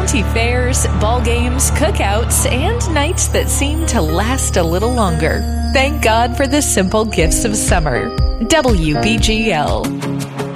county fairs, ball games, cookouts, and nights that seem to last a little longer. Thank God for the simple gifts of summer. WBGL.